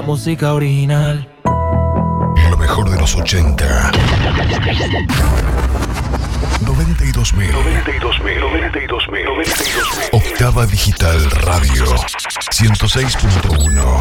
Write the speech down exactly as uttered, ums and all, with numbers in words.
música original. Lo mejor de los ochenta. noventa y dos mil. noventa y dos mil. noventa y dos mil. noventa y dos mil. Octava Digital Radio. ciento seis punto uno.